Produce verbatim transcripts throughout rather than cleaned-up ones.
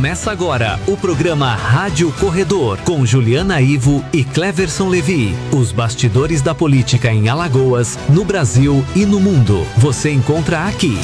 Começa agora o programa Rádio Corredor, com Juliana Ivo e Cleverson Levi. Os bastidores da política em Alagoas, no Brasil e no mundo. Você encontra aqui.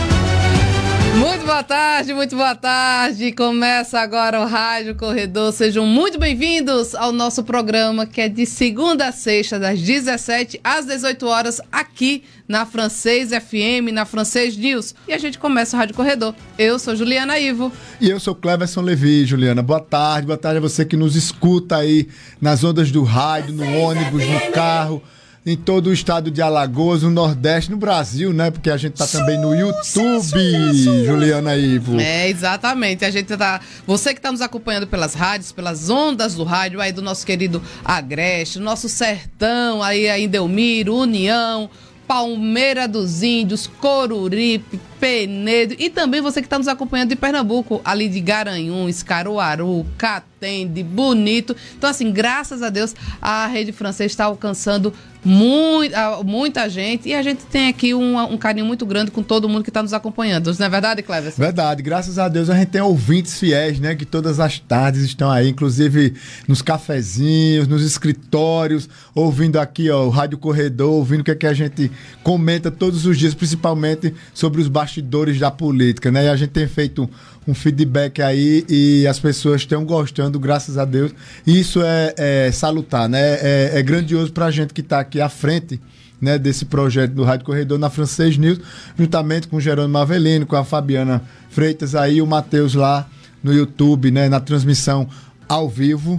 Muito boa tarde, muito boa tarde. Começa agora o Rádio Corredor. Sejam muito bem-vindos ao nosso programa, que é de segunda a sexta, das dezessete às dezoito horas, aqui na Francês F M, na Francês News. E a gente começa o Rádio Corredor. Eu sou Juliana Ivo. E eu sou Cleverson Levi. Juliana, boa tarde. Boa tarde a você que nos escuta aí nas ondas do rádio, no ônibus, no carro, em todo o estado de Alagoas, no Nordeste, no Brasil, né? Porque a gente tá também no YouTube, Juliana Ivo. É, exatamente. A gente tá... Você que tá nos acompanhando pelas rádios, pelas ondas do rádio, aí do nosso querido Agreste, nosso sertão, aí em Delmiro, União, Palmeira dos Índios, Coruripe, Penedo, e também você que está nos acompanhando de Pernambuco, ali de Garanhuns, Caruaru, Catende, Bonito. Então, assim, graças a Deus, a Rede Francês está alcançando muito, muita gente, e a gente tem aqui um, um carinho muito grande com todo mundo que está nos acompanhando. Não é verdade, Cleverson? Verdade, graças a Deus a gente tem ouvintes fiéis, né, que todas as tardes estão aí, inclusive nos cafezinhos, nos escritórios, ouvindo aqui, ó, o Rádio Corredor, ouvindo o que é que a gente comenta todos os dias, principalmente sobre os bastidores da política, né? E a gente tem feito um feedback aí e as pessoas estão gostando, graças a Deus. E isso é, é salutar, né? É, é grandioso pra gente que tá aqui à frente, né, desse projeto do Rádio Corredor na Francês News, juntamente com o Jerônimo Avelino, com a Fabiana Freitas aí, o Matheus lá no YouTube, né, na transmissão ao vivo.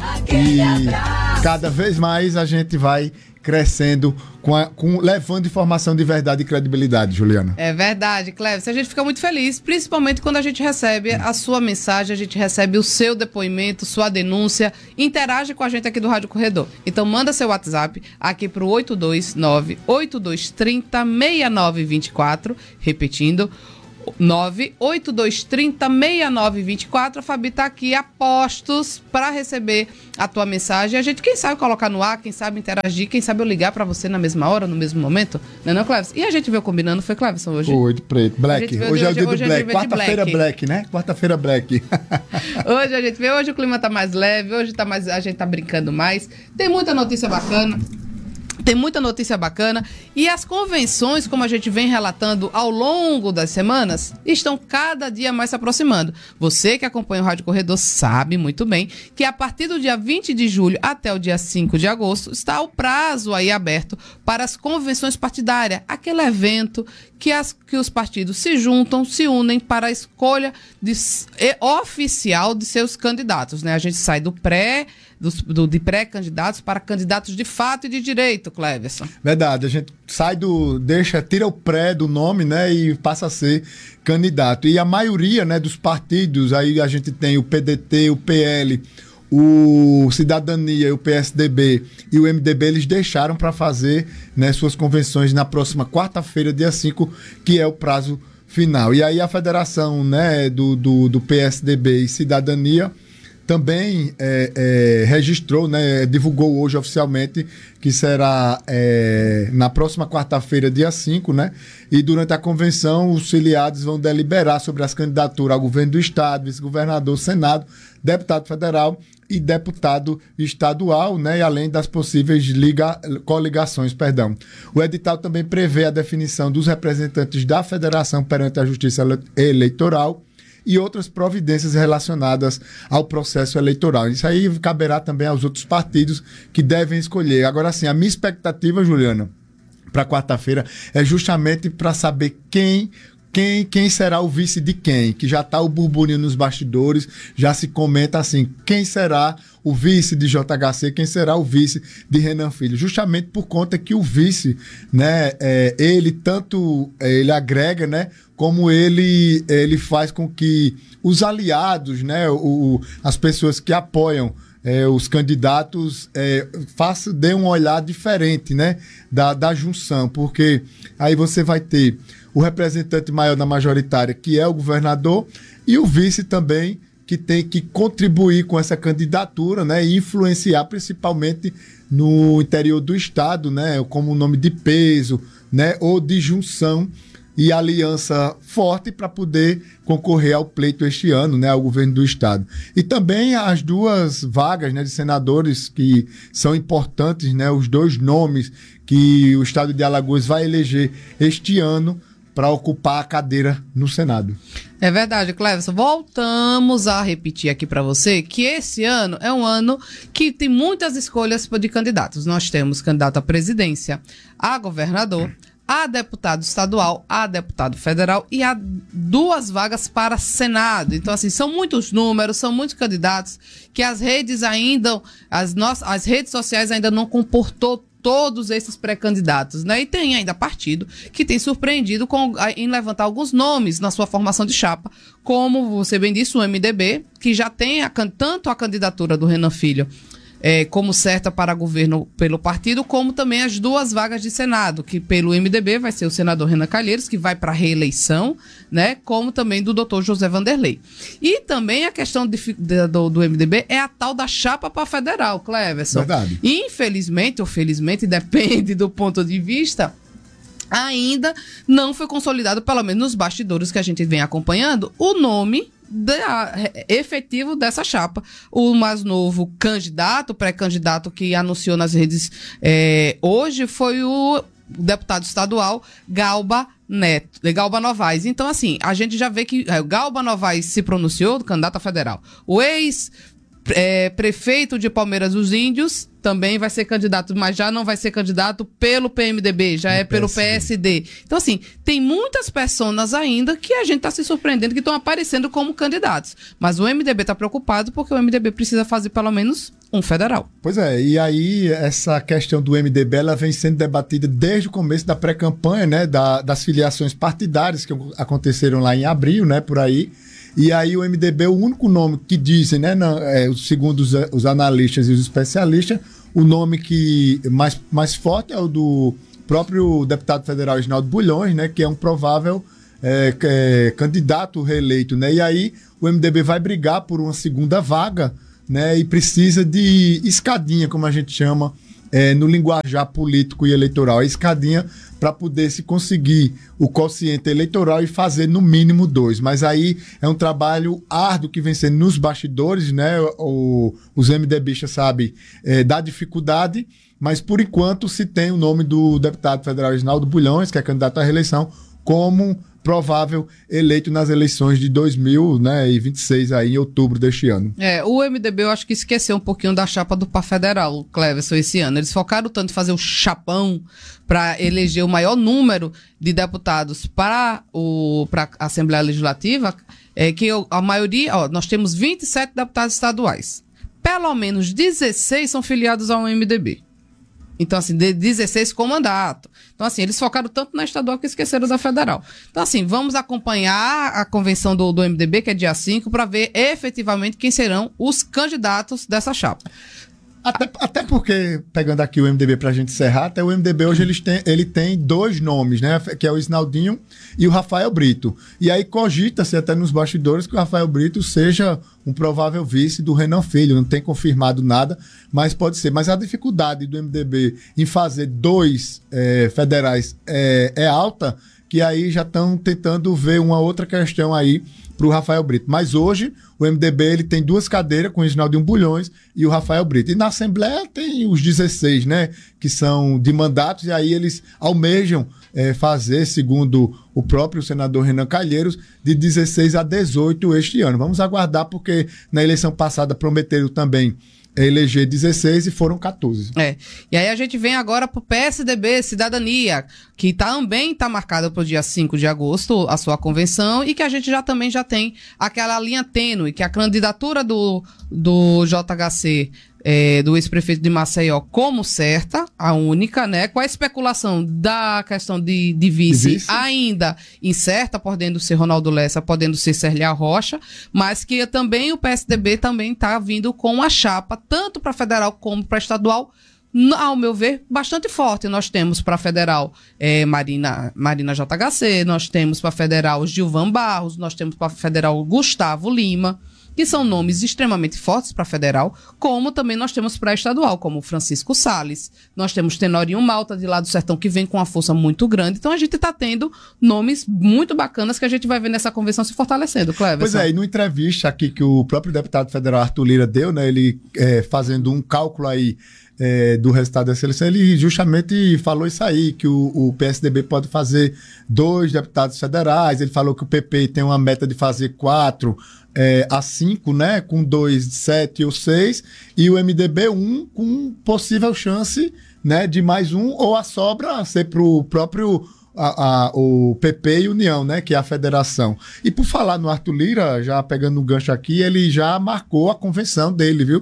E cada vez mais a gente vai crescendo, com a, com, levando informação de verdade e credibilidade, Juliana. É verdade, Cleves. A gente fica muito feliz, principalmente quando a gente recebe a sua mensagem, a gente recebe o seu depoimento, sua denúncia, interage com a gente aqui do Rádio Corredor. Então manda seu WhatsApp aqui para o oito dois nove, oito dois três zero, seis nove dois quatro, repetindo, nove oito dois três zero, seis nove dois quatro. A Fabi tá aqui a postos para receber a tua mensagem. A gente, quem sabe, colocar no ar, quem sabe interagir, quem sabe eu ligar para você na mesma hora, no mesmo momento. Não é não, Cleves? E a gente veio combinando, foi, Cleves, hoje? Foi de preto, black. Hoje é o dia do black. Quarta-feira black, né? Quarta-feira black. Hoje a gente veio, hoje o clima tá mais leve, hoje tá mais, a gente tá brincando mais. Tem muita notícia bacana. Tem muita notícia bacana, e as convenções, como a gente vem relatando ao longo das semanas, estão cada dia mais se aproximando. Você que acompanha o Rádio Corredor sabe muito bem que a partir do dia vinte de julho até o dia cinco de agosto está o prazo aí aberto para as convenções partidárias, aquele evento que, as, que os partidos se juntam, se unem para a escolha de, oficial de seus candidatos, né? A gente sai do pré, do, do, de pré-candidatos para candidatos de fato e de direito, Cleverson. Verdade, a gente sai do, deixa, tira o pré do nome, né, e passa a ser candidato. E a maioria, né, dos partidos, aí a gente tem o P D T, o P L, o Cidadania, o P S D B e o M D B, eles deixaram para fazer, né, suas convenções na próxima quarta-feira, dia cinco, que é o prazo final. E aí a federação, né, do, do, do P S D B e Cidadania também é, é, registrou, né, divulgou hoje oficialmente que será é, na próxima quarta-feira, dia cinco, né? E durante a convenção, os filiados vão deliberar sobre as candidaturas ao governo do Estado, vice-governador, Senado, deputado federal e deputado estadual, né? E além das possíveis liga, coligações, perdão. O edital também prevê a definição dos representantes da federação perante a Justiça Eleitoral e outras providências relacionadas ao processo eleitoral. Isso aí caberá também aos outros partidos que devem escolher. Agora sim, a minha expectativa, Juliana, para quarta-feira é justamente para saber quem... Quem, quem será o vice de quem? Que já está o burburinho nos bastidores, já se comenta assim, quem será o vice de J H C, quem será o vice de Renan Filho? Justamente por conta que o vice, né, é, ele tanto, é, ele agrega, né, como ele, ele faz com que os aliados, né, o, as pessoas que apoiam É, os candidatos é, façam, dê um olhar diferente, né, da, da junção, porque aí você vai ter o representante maior da majoritária, que é o governador, e o vice também, que tem que contribuir com essa candidatura, né, e influenciar principalmente no interior do estado, né, como nome de peso, né, ou de junção e aliança forte para poder concorrer ao pleito este ano, né, ao governo do estado. E também as duas vagas, né, de senadores que são importantes, né, os dois nomes que o estado de Alagoas vai eleger este ano para ocupar a cadeira no Senado. É verdade, Cleverson. Voltamos a repetir aqui para você que esse ano é um ano que tem muitas escolhas de candidatos. Nós temos candidato à presidência, a governador, a deputado estadual, a deputado federal e há duas vagas para Senado. Então, assim, são muitos números, são muitos candidatos que as redes ainda, as, nossas, as redes sociais ainda não comportou todos esses pré-candidatos, né? E tem ainda partido que tem surpreendido com, em levantar alguns nomes na sua formação de chapa, como você bem disse, o M D B, que já tem a, tanto a candidatura do Renan Filho É, como certa para governo pelo partido, como também as duas vagas de Senado, que pelo M D B vai ser o senador Renan Calheiros, que vai para a reeleição, né, como também do doutor José Vanderlei. E também a questão de, de, do, do M D B é a tal da chapa para federal, Cleverson. Verdade. Infelizmente, ou felizmente, depende do ponto de vista, ainda não foi consolidado, pelo menos nos bastidores que a gente vem acompanhando, o nome Da, efetivo dessa chapa. O mais novo candidato, pré-candidato que anunciou nas redes é, hoje foi o deputado estadual Galba Neto, Galba Novaes. Então, assim, a gente já vê que é, o Galba Novaes se pronunciou, candidato a federal. O ex é, prefeito de Palmeiras dos Índios também vai ser candidato, mas já não vai ser candidato pelo P M D B, já é pelo P S D. Então, assim, tem muitas pessoas ainda que a gente está se surpreendendo que estão aparecendo como candidatos. Mas o M D B está preocupado porque o M D B precisa fazer pelo menos um federal. Pois é, e aí essa questão do M D B ela vem sendo debatida desde o começo da pré-campanha, né, da, das filiações partidárias que aconteceram lá em abril, né, por aí. E aí o M D B, o único nome que dizem, né, não, é, segundo os, os analistas e os especialistas, o nome que mais, mais forte é o do próprio deputado federal Reginaldo Bulhões, né, que é um provável é, é, candidato reeleito, né? E aí o M D B vai brigar por uma segunda vaga, né, e precisa de escadinha, como a gente chama, é, no linguajar político e eleitoral, a escadinha para poder se conseguir o quociente eleitoral e fazer no mínimo dois. Mas aí é um trabalho árduo que vem sendo nos bastidores, né? O, os MDBistas sabem é, da dificuldade, mas por enquanto se tem o nome do deputado federal Reginaldo Bulhões, que é candidato à reeleição, como provável eleito nas eleições de dois mil e vinte e seis, aí, em outubro deste ano. É, o M D B eu acho que esqueceu um pouquinho da chapa do P A Federal, Cleverson, esse ano. Eles focaram tanto em fazer o chapão para eleger o maior número de deputados para a Assembleia Legislativa, é, que eu, a maioria, ó, nós temos vinte e sete deputados estaduais. Pelo menos dezesseis são filiados ao M D B. Então, assim, de dezesseis com mandato. Então, assim, eles focaram tanto na estadual que esqueceram da federal. Então, assim, vamos acompanhar a convenção do, do M D B, que é dia cinco, para ver efetivamente quem serão os candidatos dessa chapa. Até, até porque, pegando aqui o M D B para a gente encerrar, até o M D B hoje eles têm, ele tem dois nomes, né? Que é o Isnaldinho e o Rafael Brito. E aí cogita-se até nos bastidores que o Rafael Brito seja um provável vice do Renan Filho. Não tem confirmado nada, mas pode ser. Mas a dificuldade do M D B em fazer dois é, federais é, é alta, que aí já estão tentando ver uma outra questão aí para o Rafael Brito. Mas hoje o M D B ele tem duas cadeiras com o Reginaldinho Bulhões e o Rafael Brito. E na Assembleia tem os dezesseis, né, que são de mandatos, e aí eles almejam é, fazer, segundo o próprio senador Renan Calheiros, de dezesseis a dezoito este ano. Vamos aguardar, porque na eleição passada prometeram também eleger dezesseis e foram quatorze. É. E aí a gente vem agora pro P S D B, Cidadania, que também está marcada para o dia cinco de agosto, a sua convenção, e que a gente já também já tem aquela linha tênue, que a candidatura do, do J H C, é, do ex-prefeito de Maceió, como certa, a única, né? Com a especulação da questão de, de, vice, de vice ainda incerta, podendo ser Ronaldo Lessa, podendo ser Célia Rocha, mas que também o P S D B também está vindo com a chapa, tanto para federal como para estadual, ao meu ver, bastante forte. Nós temos para federal é, Marina, Marina J H C, nós temos para federal Gilvan Barros, nós temos para federal Gustavo Lima, que são nomes extremamente fortes para federal, como também nós temos para estadual, como Francisco Salles, nós temos Tenorinho Malta, de lá do Sertão, que vem com uma força muito grande. Então a gente está tendo nomes muito bacanas que a gente vai ver nessa convenção se fortalecendo, Cleverson. Pois é, e numa entrevista aqui que o próprio deputado federal Arthur Lira deu, né, ele é, fazendo um cálculo aí É, do resultado dessa eleição, ele justamente falou isso aí, que o, o P S D B pode fazer dois deputados federais, ele falou que o P P tem uma meta de fazer quatro é, a cinco, né, com dois, sete ou seis, e o M D B um com possível chance, né, de mais um, ou a sobra ser para o próprio A, a, o P P e União, né, que é a federação. E por falar no Arthur Lira, já pegando um gancho aqui, ele já marcou a convenção dele, viu?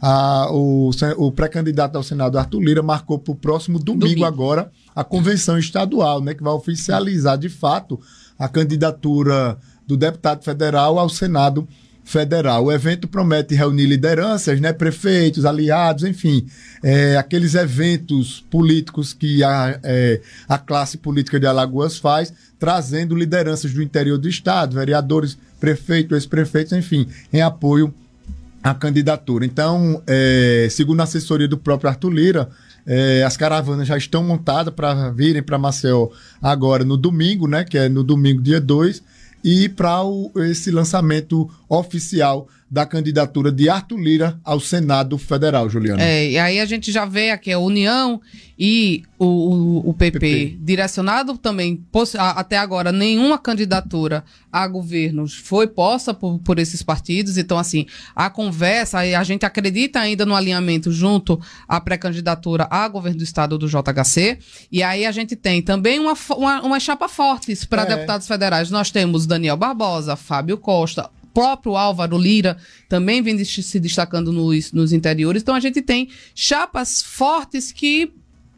A, o, o pré-candidato ao Senado, Arthur Lira, marcou para o próximo domingo, domingo agora a convenção estadual, né, que vai oficializar de fato a candidatura do deputado federal ao Senado Federal. O evento promete reunir lideranças, né, prefeitos, aliados, enfim, é, aqueles eventos políticos que a, é, a classe política de Alagoas faz, trazendo lideranças do interior do estado, vereadores, prefeitos, ex-prefeitos, enfim, em apoio à candidatura. Então, é, segundo a assessoria do próprio Arthur Lira, é, as caravanas já estão montadas para virem para Maceió agora no domingo, né, que é no domingo dia dois, e para esse lançamento oficial da candidatura de Arthur Lira ao Senado Federal, Juliana. É, e aí a gente já vê aqui a União e o, o, o P P, P P direcionado também, até agora, nenhuma candidatura a governo foi posta por, por esses partidos. Então, assim, a conversa, a gente acredita ainda no alinhamento junto à pré-candidatura a governo do estado do J H C. E aí a gente tem também uma, uma, uma chapa fortes para é. deputados federais. Nós temos Daniel Barbosa, Fábio Costa, próprio Álvaro Lira também vem se destacando nos, nos interiores. Então a gente tem chapas fortes que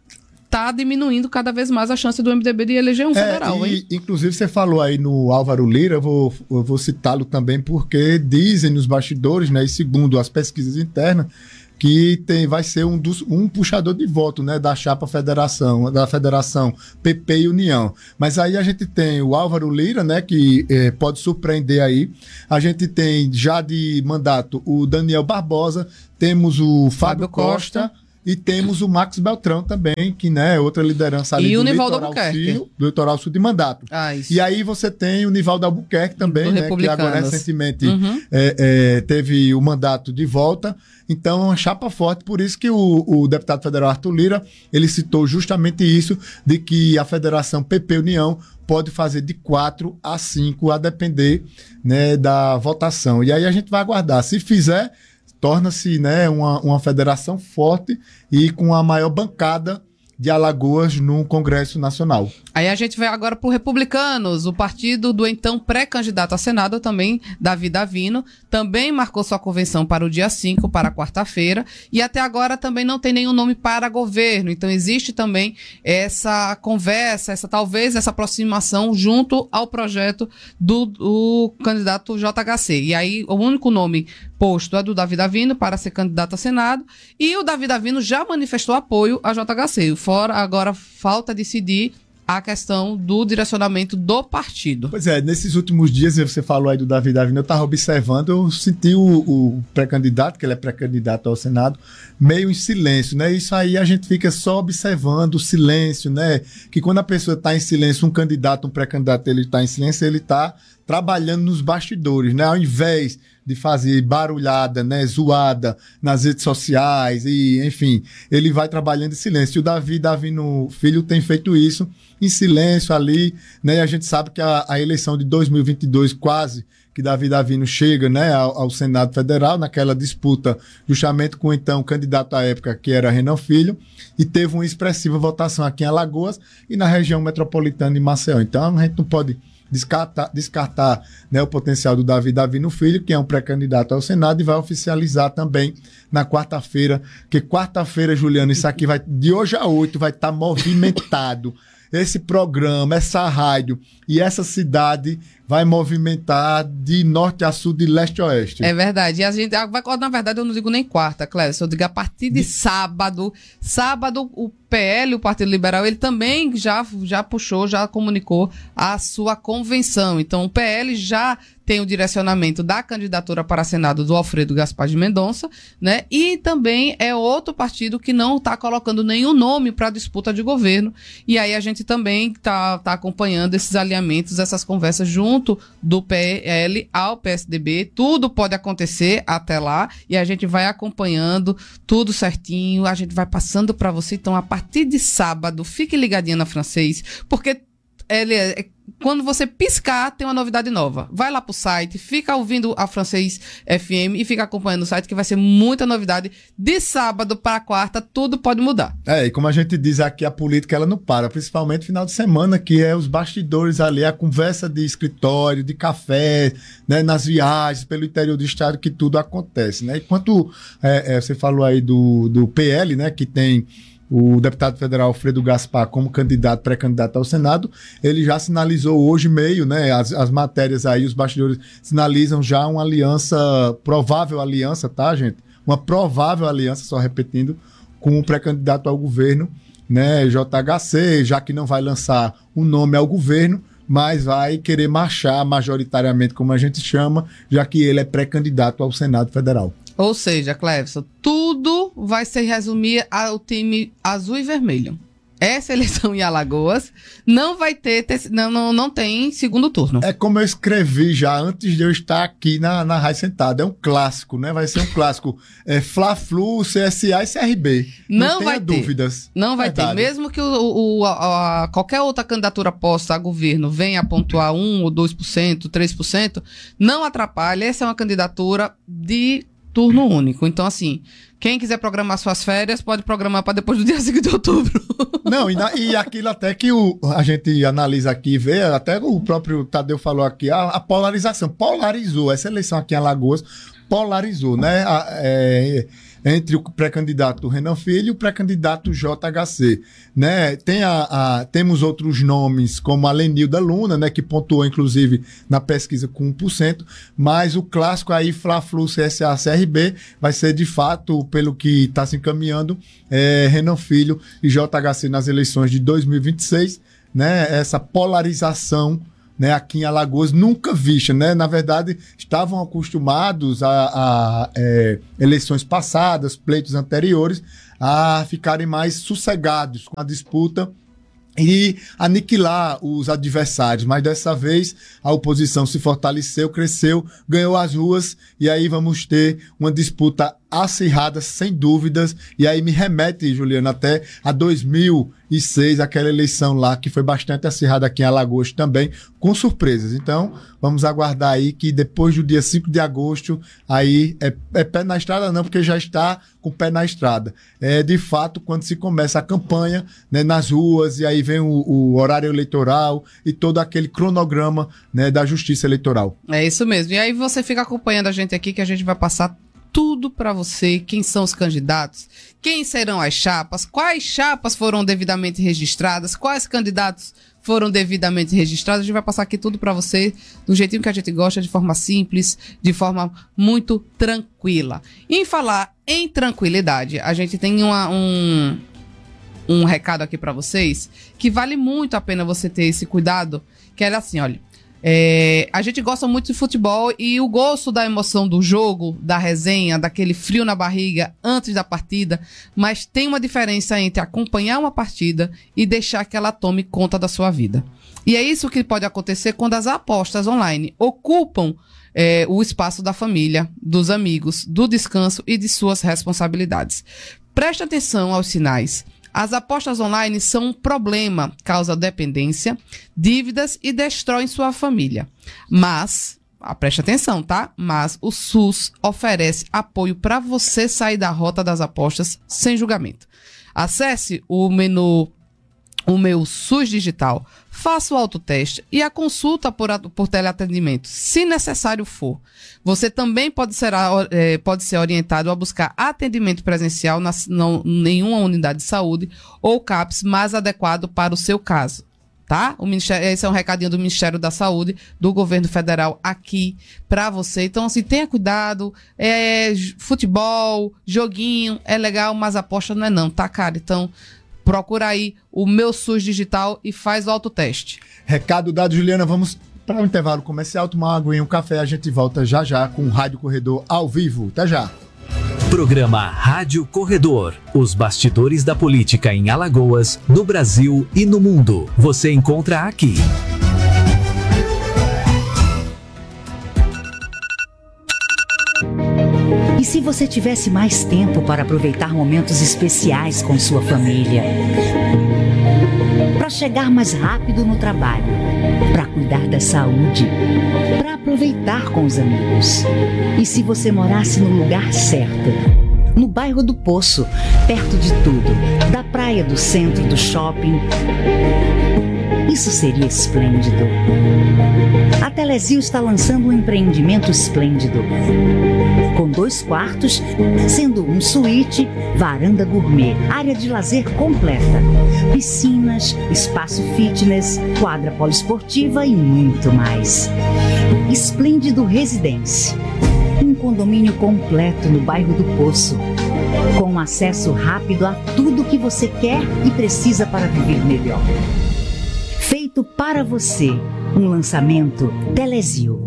está diminuindo cada vez mais a chance do M D B de eleger um federal. É, e, hein? Inclusive você falou aí no Álvaro Lira, eu vou, eu vou citá-lo também porque dizem nos bastidores, né, e segundo as pesquisas internas, que tem, vai ser um, dos, um puxador de voto, né, da chapa federação, da federação P P e União. Mas aí a gente tem o Álvaro Lira, né, que eh, pode surpreender aí. A gente tem já de mandato o Daniel Barbosa, temos o Fábio, Fábio Costa, Costa e temos o Max Beltrão também, que, né, é outra liderança ali e do, o litoral sul, do litoral sul de mandato. Ah, e aí você tem o Nivaldo Albuquerque também, né, que agora recentemente uhum. é, é, teve o mandato de volta. Então, uma chapa forte, por isso que o, o deputado federal Arthur Lira, ele citou justamente isso, de que a federação P P União pode fazer de quatro a cinco, a depender, né, da votação. E aí a gente vai aguardar. Se fizer, torna-se, né, uma, uma federação forte e com a maior bancada de Alagoas no Congresso Nacional. Aí a gente vai agora para o Republicanos, o partido do então pré-candidato a Senado, também, Davi Davino, também marcou sua convenção para o dia cinco, para quarta-feira, e até agora também não tem nenhum nome para governo. Então existe também essa conversa, essa talvez essa aproximação junto ao projeto do, do candidato J H C. E aí o único nome posto é do Davi Davino para ser candidato a Senado, e o Davi Davino já manifestou apoio a J H C. Fora agora falta decidir a questão do direcionamento do partido. Pois é, nesses últimos dias, você falou aí do Davi Davino, eu estava observando, eu senti o, o pré-candidato, que ele é pré-candidato ao Senado, meio em silêncio, né? Isso aí a gente fica só observando o silêncio, né? Que quando a pessoa está em silêncio, um candidato, um pré-candidato, ele está em silêncio, ele está trabalhando nos bastidores, né? Ao invés de fazer barulhada, né, zoada nas redes sociais, e enfim, ele vai trabalhando em silêncio. E o Davi, Davino Filho tem feito isso em silêncio ali, né? E a gente sabe que a, a eleição de dois mil e vinte e dois, quase que Davi Davino chega, né, ao, ao Senado Federal, naquela disputa justamente com então o candidato à época, que era Renan Filho, e teve uma expressiva votação aqui em Alagoas e na região metropolitana de Maceió. Então a gente não pode descartar, descartar né, o potencial do Davi Davino Filho, que é um pré-candidato ao Senado, e vai oficializar também na quarta-feira, que quarta-feira, Juliano, isso aqui vai, de hoje a oito, vai estar movimentado. Esse programa, essa rádio e essa cidade vai movimentar de norte a sul, de leste a oeste. É verdade. E a gente vai, na verdade, eu não digo nem quarta, Clécio, eu digo a partir de, de... sábado. Sábado, o P L, o Partido Liberal, ele também já, já puxou, já comunicou a sua convenção. Então, o P L já tem o direcionamento da candidatura para Senado do Alfredo Gaspar de Mendonça, né? E também é outro partido que não está colocando nenhum nome para a disputa de governo. E aí a gente também está tá acompanhando esses alinhamentos, essas conversas junto do P L ao P S D B. Tudo pode acontecer até lá e a gente vai acompanhando tudo certinho, a gente vai passando para você. Então, a partir de sábado, fique ligadinha na Francês, porque ele é... Quando você piscar, tem uma novidade nova. Vai lá pro site, fica ouvindo a Francês F M e fica acompanhando o site, que vai ser muita novidade. De sábado para quarta, tudo pode mudar. É, e como a gente diz aqui, a política ela não para, principalmente final de semana, que é os bastidores ali, a conversa de escritório, de café, né, nas viagens pelo interior do estado, que tudo acontece, né? Enquanto é, é, você falou aí do, do P L, né, que tem o deputado federal Alfredo Gaspar como candidato, pré-candidato ao Senado, ele já sinalizou hoje meio, né, as, as matérias aí, os bastidores sinalizam já uma aliança, provável aliança, tá, gente? Uma provável aliança, só repetindo, com o pré-candidato ao governo, né, J H C, já que não vai lançar o nome ao governo, mas vai querer marchar majoritariamente, como a gente chama, já que ele é pré-candidato ao Senado Federal. Ou seja, Cleverson, tudo vai se resumir ao time azul e vermelho. Essa eleição em Alagoas não vai ter, ter não, não, não tem segundo turno. É como eu escrevi já antes de eu estar aqui na, na Rádio Sentada. É um clássico, né? Vai ser um clássico. É Fla-Flu, C S A e C R B. Não, não vai ter dúvidas. Não vai Verdade. ter. Mesmo que o, o, a, a, qualquer outra candidatura posta a governo venha a pontuar um ou dois por cento, três por cento, não atrapalha. Essa é uma candidatura de turno único. Então, assim, quem quiser programar suas férias, pode programar para depois do dia cinco de outubro. Não, e, na, e aquilo até que o, a gente analisa aqui e vê, até o próprio Tadeu falou aqui, a, a polarização. Polarizou. Essa eleição aqui em Alagoas polarizou, né? A, é, entre o pré-candidato Renan Filho e o pré-candidato J H C, né? Tem a, a, temos outros nomes, como a Lenilda Luna, né? Que pontuou, inclusive, na pesquisa com um por cento, mas o clássico aí, Fla-Flu, C S A, C R B, vai ser, de fato, pelo que está se encaminhando, é, Renan Filho e J H C nas eleições de dois mil e vinte e seis, né? Essa polarização, né, aqui em Alagoas, nunca vista, né? Na verdade, estavam acostumados a, a é, eleições passadas, pleitos anteriores, a ficarem mais sossegados com a disputa e aniquilar os adversários. Mas dessa vez a oposição se fortaleceu, cresceu, ganhou as ruas e aí vamos ter uma disputa acirrada, sem dúvidas. E aí me remete, Juliana, até a dois mil e seis, aquela eleição lá que foi bastante acirrada aqui em Alagoas também, com surpresas. Então, vamos aguardar aí que depois do dia cinco de agosto, aí é, é pé na estrada não, porque já está com o pé na estrada. É de fato quando se começa a campanha, né, nas ruas, e aí vem o, o horário eleitoral e todo aquele cronograma, né, da justiça eleitoral. É isso mesmo. E aí você fica acompanhando a gente aqui, que a gente vai passar tudo para você, quem são os candidatos, quem serão as chapas, quais chapas foram devidamente registradas, quais candidatos foram devidamente registrados. A gente vai passar aqui tudo para você do jeitinho que a gente gosta, de forma simples, de forma muito tranquila. E em falar em tranquilidade, a gente tem uma, um, um recado aqui para vocês que vale muito a pena você ter esse cuidado, que é assim, olha, É, a gente gosta muito de futebol e o gosto da emoção do jogo, da resenha, daquele frio na barriga antes da partida, mas tem uma diferença entre acompanhar uma partida e deixar que ela tome conta da sua vida. E é isso que pode acontecer quando as apostas online ocupam é, o espaço da família, dos amigos, do descanso e de suas responsabilidades. Preste atenção aos sinais. As apostas online são um problema, causam dependência, dívidas e destroem sua família. Mas, ah, preste atenção, tá? Mas o SUS oferece apoio para você sair da rota das apostas sem julgamento. Acesse o menu O Meu SUS Digital, faça o autoteste e a consulta por, por teleatendimento, se necessário for. Você também pode ser, é, pode ser orientado a buscar atendimento presencial na, em nenhuma unidade de saúde ou CAPS mais adequado para o seu caso. tá? O Ministério, esse é um recadinho do Ministério da Saúde, do governo federal aqui para você. Então, assim, tenha cuidado. É, futebol, joguinho, é legal, mas aposta não é não, tá, cara? Então, procura aí o Meu SUS Digital e faz o autoteste. Recado dado, Juliana. Vamos para o intervalo comercial, tomar uma água e um café. A gente volta já já com o Rádio Corredor ao vivo. Até já. Programa Rádio Corredor. Os bastidores da política em Alagoas, no Brasil e no mundo. Você encontra aqui. E se você tivesse mais tempo para aproveitar momentos especiais com sua família? Para chegar mais rápido no trabalho, para cuidar da saúde, para aproveitar com os amigos. E se você morasse no lugar certo? No bairro do Poço, perto de tudo, da praia, do centro, do shopping. Isso seria esplêndido. A Telezil está lançando um empreendimento esplêndido. Com dois quartos, sendo um suíte, varanda gourmet, área de lazer completa, piscinas, espaço fitness, quadra poliesportiva e muito mais. Esplêndido Residência. Um condomínio completo no bairro do Poço, com acesso rápido a tudo que você quer e precisa para viver melhor. Feito para você, um lançamento Telezil.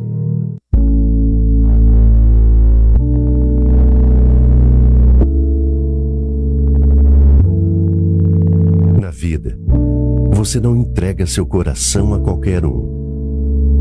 Na vida, você não entrega seu coração a qualquer um.